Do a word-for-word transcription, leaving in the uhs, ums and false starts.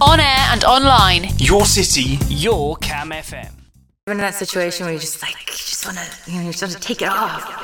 On air and online. Your city, your Cam F M. You're in that situation where you just like, you just want to, you know, you just want to take it off.